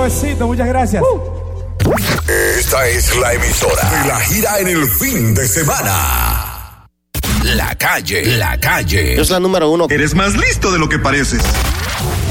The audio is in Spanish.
besito, muchas gracias. Esta es la emisora de la gira en el fin de semana. La calle. Es la número 1. Eres más listo de lo que pareces.